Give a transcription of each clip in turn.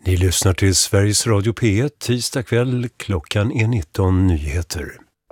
Ni lyssnar till Sveriges Radio P1 tisdag kväll, klockan är 19 nyheter.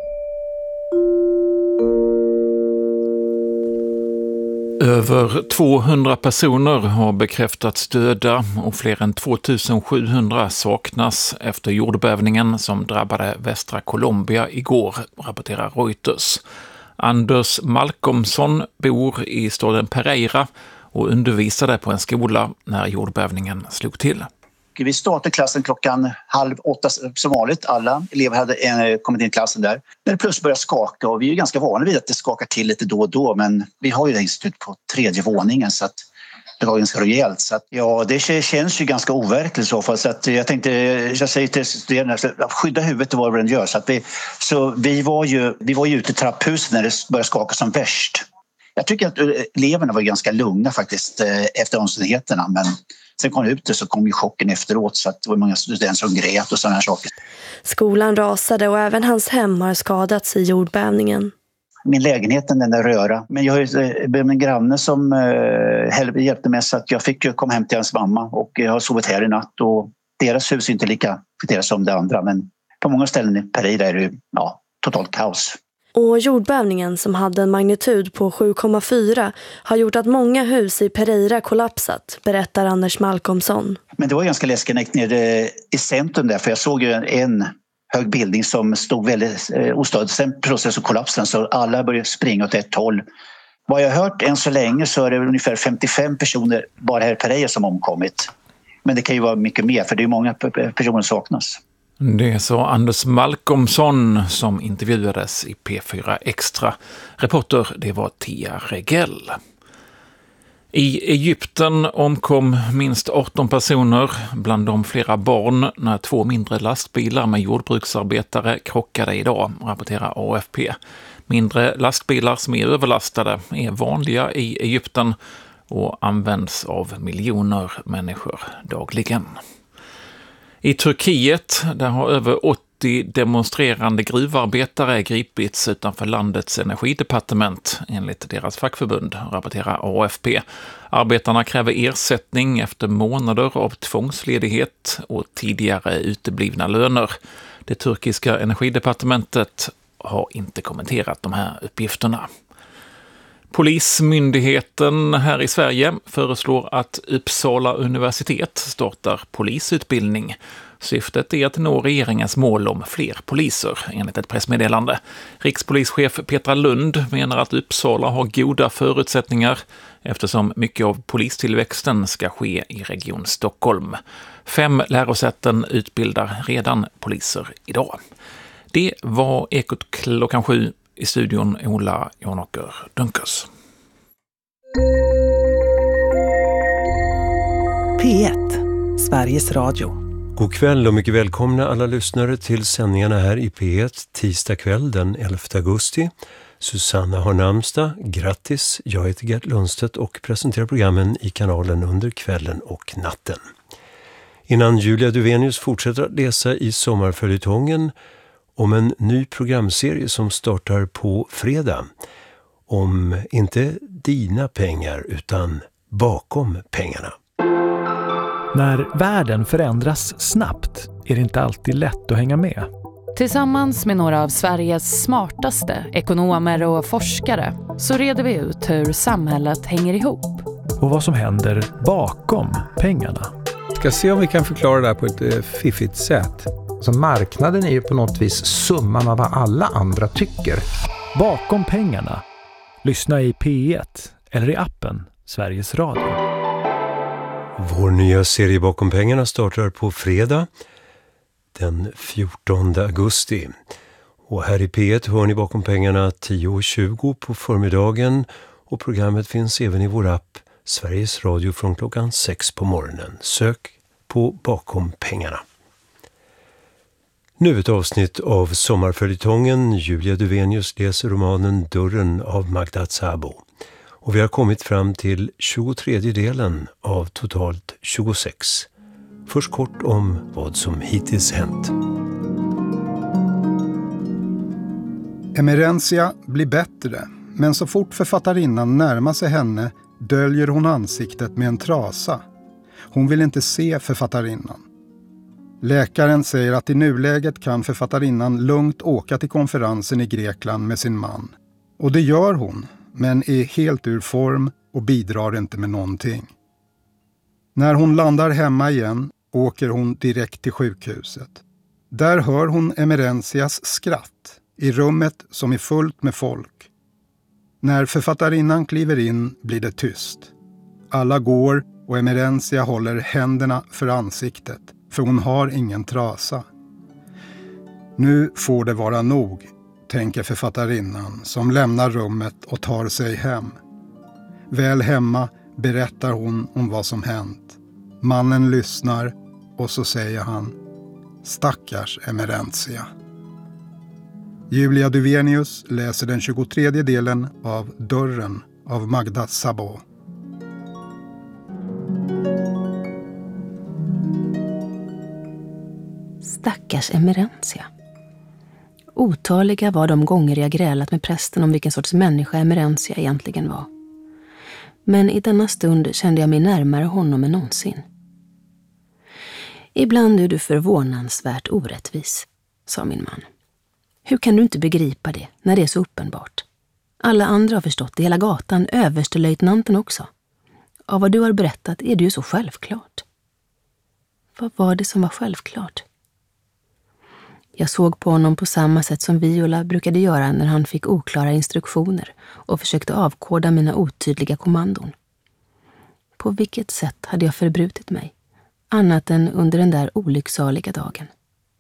Över 200 personer har bekräftats döda och fler än 2700 saknas efter jordbävningen som drabbade västra Colombia igår, rapporterar Reuters. Anders Malcolmsson bor i staden Pereira och undervisade på en skola när jordbävningen slog till. Vi startade klassen 7:30 som vanligt. Alla elever hade kommit in i klassen där. När det plötsligt började skaka, och vi är ganska vana vid att det skakar till lite då och då, men vi har ju det institut på 3:e våningen så att det var ganska rejält. Så att, ja, det känns ju ganska overkligt så fall. Så att jag säger till studerande att skydda huvudet och vad den gör. Så vi var ju ute i trapphuset när det började skaka som värst. Jag tycker att eleverna var ganska lugna faktiskt efter omständigheterna, men sen kom det ut så kom ju chocken efteråt, så att det var många studenter som grät och sådana här saker. Skolan rasade och även hans hem har skadats i jordbävningen. Min lägenhet den där röra, men jag har en granne som hjälpte mig så att jag fick komma hem till hans mamma, och jag har sovit här i natt, och deras hus är inte lika deras som det andra, men på många ställen i Pereira är det totalt kaos. Och jordbävningen som hade en magnitud på 7,4 har gjort att många hus i Pereira kollapsat, berättar Anders Malcolmsson. Men det var ganska läskigt nere i centrum där, för jag såg ju en hög bildning som stod väldigt ostadigt. Sen processen kollapsade, så alla började springa åt ett håll. Vad jag har hört än så länge så är det ungefär 55 personer bara här i Pereira som omkommit. Men det kan ju vara mycket mer, för det är många personer som saknas. Det sa Anders Malcolmsson som intervjuades i P4 Extra. Reporter, det var Tia Regell. I Egypten omkom minst 18 personer, bland dem flera barn, när 2 mindre lastbilar med jordbruksarbetare krockade idag, rapporterar AFP. Mindre lastbilar som är överlastade är vanliga i Egypten och används av miljoner människor dagligen. I Turkiet, där har över 80 demonstrerande gruvarbetare gripits utanför landets energidepartement, enligt deras fackförbund, rapporterar AFP. Arbetarna kräver ersättning efter månader av tvångsledighet och tidigare uteblivna löner. Det turkiska energidepartementet har inte kommenterat de här uppgifterna. Polismyndigheten här i Sverige föreslår att Uppsala universitet startar polisutbildning. Syftet är att nå regeringens mål om fler poliser, enligt ett pressmeddelande. Rikspolischef Petra Lund menar att Uppsala har goda förutsättningar eftersom mycket av polistillväxten ska ske i Region Stockholm. 5 lärosäten utbildar redan poliser idag. Det var Ekot klockan 7. I studion Ola Jonåker Dunkers. P1, Sveriges Radio. God kväll och mycket välkomna alla lyssnare till sändningarna här i P1 tisdag kväll den 11 augusti. Susanna har namnsdag, grattis. Jag heter Gert Lundstedt och presenterar programmen i kanalen under kvällen och natten. Innan Julia Duvenius fortsätter att läsa i sommarföljetongen om en ny programserie som startar på fredag. Om inte dina pengar utan bakom pengarna. När världen förändras snabbt är det inte alltid lätt att hänga med. Tillsammans med några av Sveriges smartaste ekonomer och forskare så reder vi ut hur samhället hänger ihop. Och vad som händer bakom pengarna. Vi ska se om vi kan förklara det här på ett fiffigt sätt. Så marknaden är ju på något vis summan av vad alla andra tycker. Bakom pengarna. Lyssna i P1 eller i appen Sveriges Radio. Vår nya serie Bakom pengarna startar på fredag den 14 augusti. Och här i P1 hör ni Bakom pengarna 10:20 på förmiddagen, och programmet finns även i vår app Sveriges Radio från klockan 6 på morgonen. Sök på Bakom pengarna. Nu ett avsnitt av sommarföljetongen. Julia Duvenius läser romanen Dörren av Magda Szabo. Och vi har kommit fram till 23:e delen av totalt 26. Först kort om vad som hittills hänt. Emerencia blir bättre, men så fort författarinnan närmar sig henne döljer hon ansiktet med en trasa. Hon vill inte se författarinnan. Läkaren säger att i nuläget kan författarinnan lugnt åka till konferensen i Grekland med sin man. Och det gör hon, men är helt ur form och bidrar inte med någonting. När hon landar hemma igen åker hon direkt till sjukhuset. Där hör hon Emerenzias skratt i rummet som är fullt med folk. När författarinnan kliver in blir det tyst. Alla går och Emerenzia håller händerna för ansiktet, för hon har ingen trasa. Nu får det vara nog, tänker författarinnan som lämnar rummet och tar sig hem. Väl hemma berättar hon om vad som hänt. Mannen lyssnar och så säger han: stackars Emerenzia. Julia Duvenius läser den 23:e delen av Dörren av Magda Szabó. Stackars Emerenzia. Otaliga var de gånger jag grälat med prästen om vilken sorts människa Emerenzia egentligen var. Men i denna stund kände jag mig närmare honom än någonsin. Ibland är du förvånansvärt orättvis, sa min man. Hur kan du inte begripa det när det är så uppenbart? Alla andra har förstått det, hela gatan, överstelöjtnanten också. Av vad du har berättat är det ju så självklart. Vad var det som var självklart? Jag såg på honom på samma sätt som Viola brukade göra när han fick oklara instruktioner och försökte avkoda mina otydliga kommandon. På vilket sätt hade jag förbrutit mig, annat än under den där olycksaliga dagen?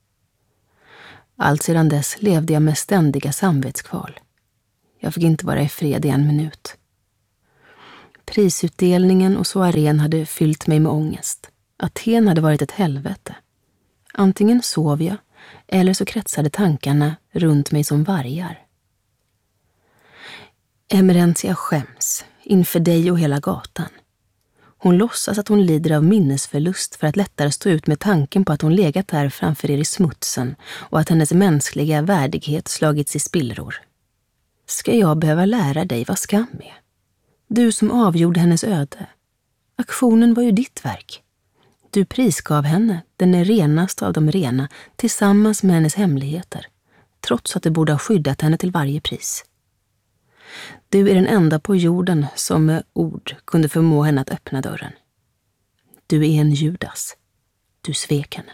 Allt sedan dess levde jag med ständiga samvetskval. Jag fick inte vara i fred i en minut. Prisutdelningen och soarén hade fyllt mig med ångest. Aten hade varit ett helvete. Antingen sov jag, eller så kretsade tankarna runt mig som vargar. Emerenzia skäms inför dig och hela gatan. Hon låtsas att hon lider av minnesförlust för att lättare stå ut med tanken på att hon legat där framför er i smutsen och att hennes mänskliga värdighet slagits i spillror. Ska jag behöva lära dig vad skam är? Du som avgjorde hennes öde. Aktionen var ju ditt verk. Du prisgav henne, den renaste av de rena, tillsammans med hennes hemligheter, trots att du borde ha skyddat henne till varje pris. Du är den enda på jorden som med ord kunde förmå henne att öppna dörren. Du är en Judas. Du svek henne.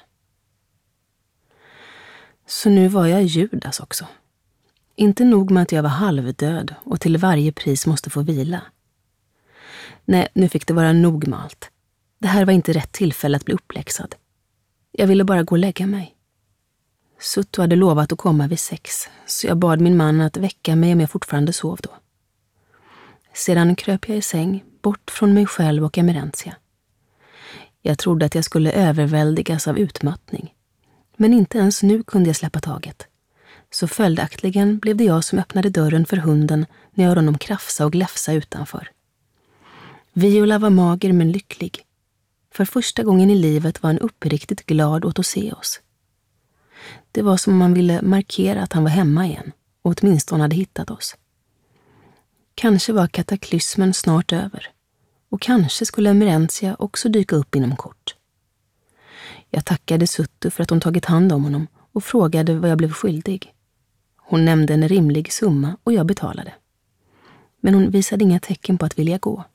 Så nu var jag Judas också. Inte nog med att jag var halvdöd och till varje pris måste få vila. Nej, nu fick det vara nog med allt. Det här var inte rätt tillfälle att bli uppläxad. Jag ville bara gå och lägga mig. Sutto hade lovat att komma vid 6, så jag bad min man att väcka mig om jag fortfarande sov då. Sedan kröp jag i säng, bort från mig själv och Emerenzia. Jag trodde att jag skulle överväldigas av utmattning. Men inte ens nu kunde jag släppa taget. Så följaktligen blev det jag som öppnade dörren för hunden när jag hörde honom krafsa och gläfsa utanför. Viola var mager men lycklig. För första gången i livet var han uppriktigt glad åt att se oss. Det var som om man ville markera att han var hemma igen och åtminstone hade hittat oss. Kanske var kataklysmen snart över och kanske skulle Emerenzia också dyka upp inom kort. Jag tackade Sutto för att hon tagit hand om honom och frågade vad jag blev skyldig. Hon nämnde en rimlig summa och jag betalade. Men hon visade inga tecken på att vilja gå.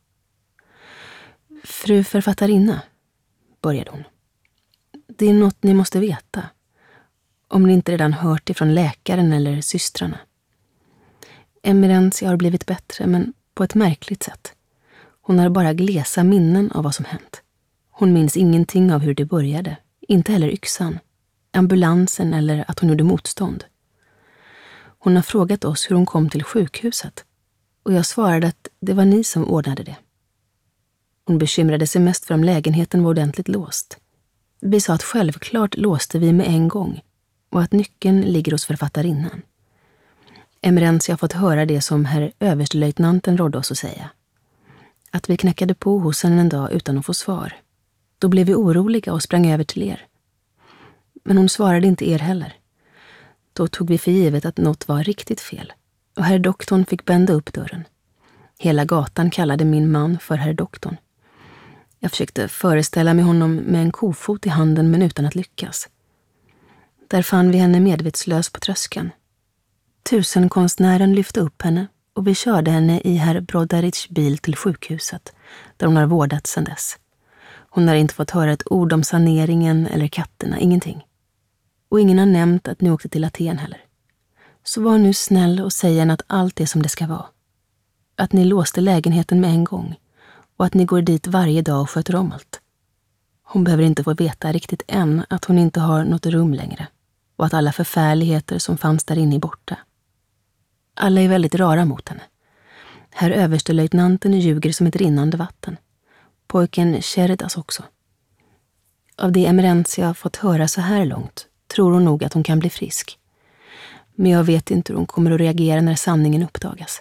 Fru författarinna, började hon. Det är något ni måste veta. Om ni inte redan hört ifrån läkaren eller systrarna. Emerenzia har blivit bättre, men på ett märkligt sätt. Hon har bara glesa minnen av vad som hänt. Hon minns ingenting av hur det började. Inte heller yxan, ambulansen eller att hon gjorde motstånd. Hon har frågat oss hur hon kom till sjukhuset. Och jag svarade att det var ni som ordnade det. Hon bekymrade sig mest för om lägenheten var ordentligt låst. Vi sa att självklart låste vi med en gång och att nyckeln ligger hos författarinnan. Emerenzia har fått höra det som herr överstelöjtnanten rådde oss att säga. Att vi knackade på hos henne en dag utan att få svar. Då blev vi oroliga och sprang över till er. Men hon svarade inte er heller. Då tog vi för givet att något var riktigt fel och herr doktorn fick bända upp dörren. Hela gatan kallade min man för herr doktorn. Jag försökte föreställa mig honom med en kofot i handen men utan att lyckas. Där fann vi henne medvetslös på tröskeln. Tusenkonstnären lyfte upp henne och vi körde henne i herr Broderichs bil till sjukhuset, där hon har vårdats sedan dess. Hon har inte fått höra ett ord om saneringen eller katterna, ingenting. Och ingen har nämnt att ni åkte till Aten heller. Så var nu snäll och säg henne att allt är som det ska vara. Att ni låste lägenheten med en gång och att ni går dit varje dag och sköter om allt. Hon behöver inte få veta riktigt än att hon inte har något rum längre och att alla förfärligheter som fanns där inne är borta. Alla är väldigt rara mot henne. Herr överstelöjtnanten ljuger som ett rinnande vatten. Pojken Sheridas också. Av det Emerentia har fått höra så här långt tror hon nog att hon kan bli frisk. Men jag vet inte hur hon kommer att reagera när sanningen uppdagas.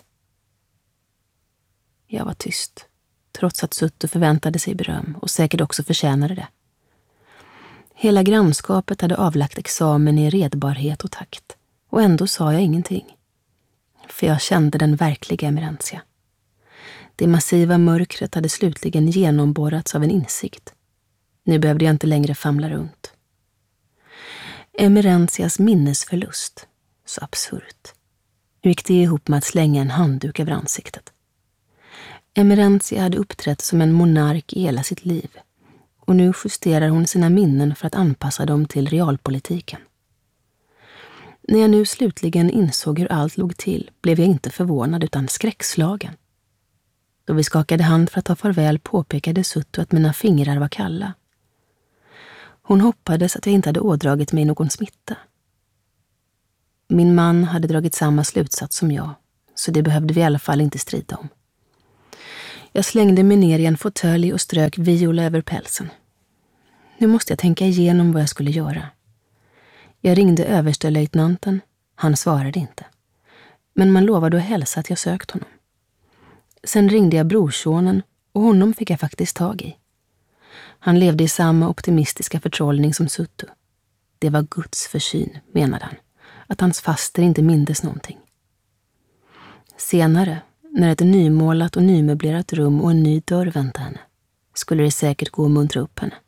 Jag var tyst, trots att Suttu förväntade sig beröm och säkert också förtjänade det. Hela grannskapet hade avlagt examen i redbarhet och takt, och ändå sa jag ingenting. För jag kände den verkliga Emerentia. Det massiva mörkret hade slutligen genomborrats av en insikt. Nu behövde jag inte längre famla runt. Emerentias minnesförlust, så absurt. Hur gick det ihop med att slänga en handduk över ansiktet? Emerentia hade uppträtt som en monark i hela sitt liv, och nu justerar hon sina minnen för att anpassa dem till realpolitiken. När jag nu slutligen insåg hur allt låg till blev jag inte förvånad utan skräckslagen. Då vi skakade hand för att ta farväl påpekade Suttu att mina fingrar var kalla. Hon hoppades att jag inte hade ådragit mig någon smitta. Min man hade dragit samma slutsats som jag, så det behövde vi i alla fall inte strida om. Jag slängde mig ner i en fåtölj och strök Viola över pälsen. Nu måste jag tänka igenom vad jag skulle göra. Jag ringde överstelöjtnanten, han svarade inte. Men man lovade att hälsa att jag sökt honom. Sen ringde jag brorsonen och honom fick jag faktiskt tag i. Han levde i samma optimistiska förtrollning som Suttu. Det var Guds försyn, menade han, att hans faster inte mindes någonting. Senare, när ett nymålat och nymöblerat rum och en ny dörr väntade henne, skulle det säkert gå att muntra upp henne.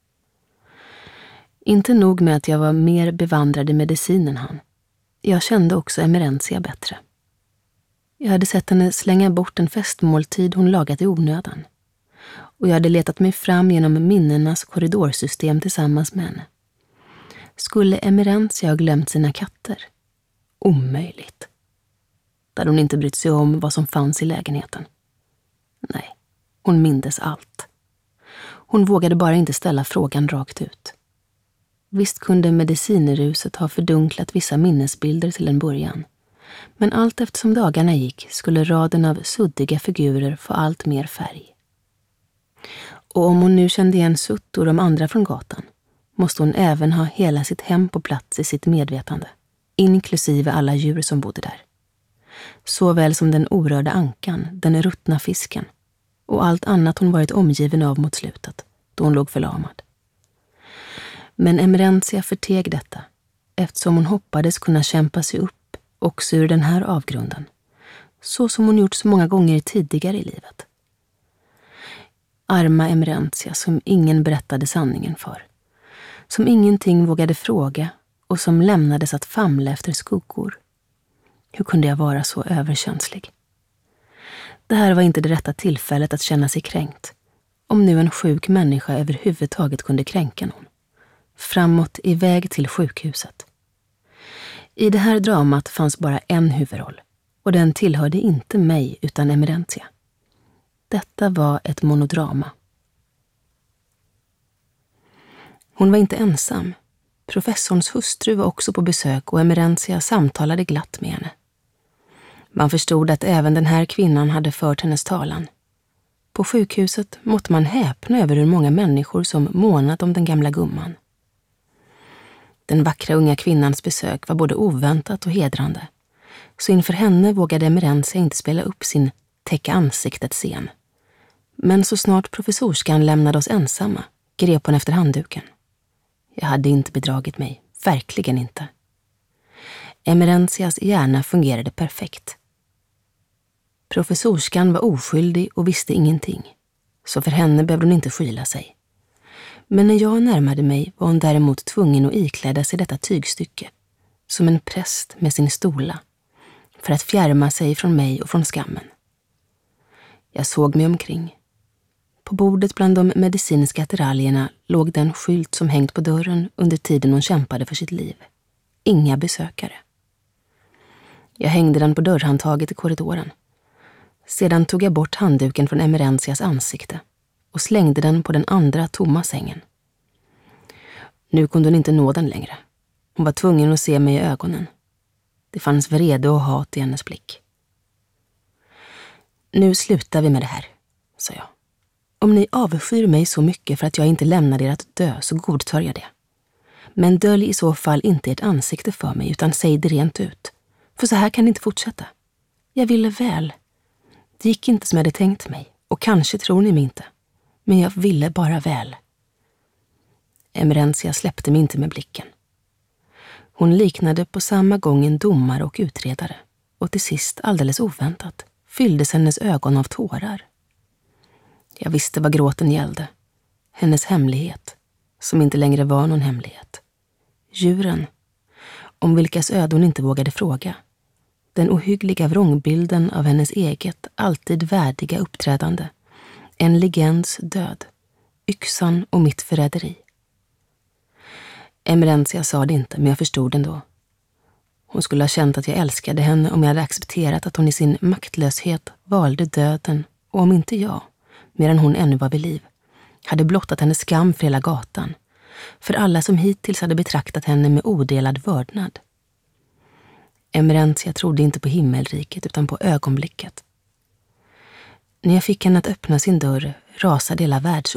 Inte nog med att jag var mer bevandrad i medicin än han. Jag kände också Emerentia bättre. Jag hade sett henne slänga bort en festmåltid hon lagat i onödan. Och jag hade letat mig fram genom minnenas korridorsystem tillsammans med henne. Skulle Emerentia ha glömt sina katter? Omöjligt. Där hon inte brytt sig om vad som fanns i lägenheten. Nej, hon mindes allt. Hon vågade bara inte ställa frågan rakt ut. Visst kunde medicineruset ha fördunklat vissa minnesbilder till en början. Men allt eftersom dagarna gick skulle raden av suddiga figurer få allt mer färg. Och om hon nu kände igen Suttu och de andra från gatan, måste hon även ha hela sitt hem på plats i sitt medvetande, inklusive alla djur som bodde där. Såväl som den orörda ankan, den ruttna fisken och allt annat hon varit omgiven av mot slutet, då hon låg förlamad. Men Emerentia förteg detta, eftersom hon hoppades kunna kämpa sig upp också ur den här avgrunden, så som hon gjort så många gånger tidigare i livet. Arma Emerentia som ingen berättade sanningen för, som ingenting vågade fråga och som lämnades att famla efter skuggor. Hur kunde jag vara så överkänslig? Det här var inte det rätta tillfället att känna sig kränkt, om nu en sjuk människa överhuvudtaget kunde kränka någon. Framåt i väg till sjukhuset. I det här dramat fanns bara en huvudroll, och den tillhörde inte mig utan Emerentia. Detta var ett monodrama. Hon var inte ensam. Professorns hustru var också på besök och Emerentia samtalade glatt med henne. Man förstod att även den här kvinnan hade fört hennes talan. På sjukhuset måtte man häpna över hur många människor som månat om den gamla gumman. Den vackra unga kvinnans besök var både oväntat och hedrande, så inför henne vågade Emerentia inte spela upp sin täcka ansiktet-scen. Men så snart professorskan lämnade oss ensamma grep hon efter handduken. Jag hade inte bedragit mig, verkligen inte. Emerentias hjärna fungerade perfekt. Professorskan var oskyldig och visste ingenting. så för henne behövde hon inte skyla sig. Men när jag närmade mig var hon däremot tvungen att ikläda sig detta tygstycke, som en präst med sin stola, för att fjärma sig från mig och från skammen. Jag såg mig omkring. På bordet bland de medicinska attiraljerna låg den skylt som hängt på dörren under tiden hon kämpade för sitt liv. Inga besökare. Jag hängde den på dörrhandtaget i korridoren. Sedan tog jag bort handduken från Emerenzias ansikte och slängde den på den andra tomma sängen. Nu kunde hon inte nå den längre. Hon var tvungen att se mig i ögonen. Det fanns vrede och hat i hennes blick. Nu slutar vi med det här, sa jag. Om ni avskyr mig så mycket för att jag inte lämnar er att dö så godtar jag det. Men dölj i så fall inte ert ansikte för mig utan säg det rent ut. För så här kan det inte fortsätta. Jag ville väl. Det gick inte som jag hade tänkt mig och kanske tror ni mig inte. Men jag ville bara väl. Emerenzia släppte mig inte med blicken. Hon liknade på samma gång en domare och utredare och till sist, alldeles oväntat, fylldes hennes ögon av tårar. Jag visste vad gråten gällde. Hennes hemlighet, som inte längre var någon hemlighet. Djuren, om vilkas öde hon inte vågade fråga. Den ohyggliga vrångbilden av hennes eget, alltid värdiga uppträdande. En legends död. Yxan och mitt förräderi. Emerenzia sa det inte, men jag förstod ändå. Hon skulle ha känt att jag älskade henne om jag hade accepterat att hon i sin maktlöshet valde döden och om inte jag, medan hon ännu var vid liv, hade blottat hennes skam för hela gatan, för alla som hittills hade betraktat henne med odelad vördnad. Emerenzia trodde inte på himmelriket utan på ögonblicket. När jag fick henne att öppna sin dörr rasade hela världsordningen.